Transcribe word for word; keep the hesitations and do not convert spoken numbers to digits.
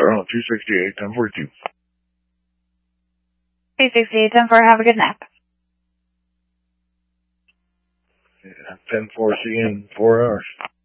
oh, two sixty-eight, ten forty-two. two sixty-eight, ten four, have a good nap. Yeah, ten four, see you in four hours.